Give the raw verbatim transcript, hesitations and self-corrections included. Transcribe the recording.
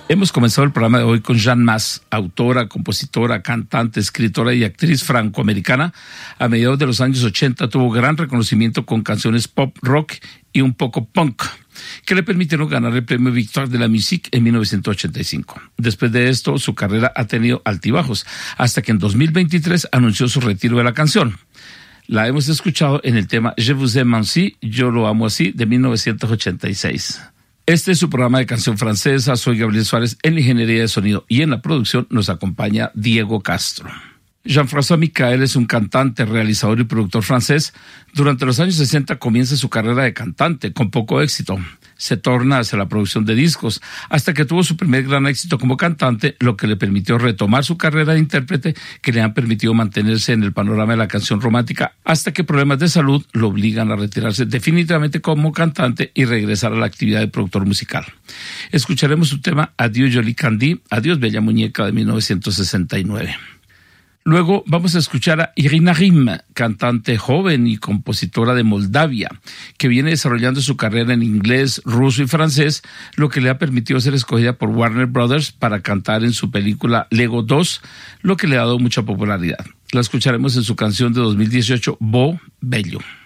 Hemos comenzado el programa de hoy con Jeanne Mas, autora, compositora, cantante, escritora y actriz francoamericana. A mediados de los años ochenta tuvo gran reconocimiento con canciones pop, rock y un poco punk, que le permitieron ganar el premio Victoire de la Musique en mil novecientos ochenta y cinco. Después de esto, su carrera ha tenido altibajos, hasta que en dos mil veintitrés anunció su retiro de la canción. La hemos escuchado en el tema Je vous aime ainsi, yo lo amo así, de mil novecientos ochenta y seis. Este es su programa de canción francesa. Soy Gabriel Suárez en la ingeniería de sonido y en la producción nos acompaña Diego Castro. Jean-François Michael es un cantante, realizador y productor francés. Durante los años sesenta comienza su carrera de cantante, con poco éxito. Se torna hacia la producción de discos, hasta que tuvo su primer gran éxito como cantante, lo que le permitió retomar su carrera de intérprete, que le han permitido mantenerse en el panorama de la canción romántica, hasta que problemas de salud lo obligan a retirarse definitivamente como cantante y regresar a la actividad de productor musical. Escucharemos su tema Adieu Jolie Candy, Adiós Bella Muñeca, de mil novecientos sesenta y nueve. Luego vamos a escuchar a Irina Rim, cantante joven y compositora de Moldavia, que viene desarrollando su carrera en inglés, ruso y francés, lo que le ha permitido ser escogida por Warner Brothers para cantar en su película Lego dos, lo que le ha dado mucha popularidad. La escucharemos en su canción de dos mil dieciocho, Beau Bello.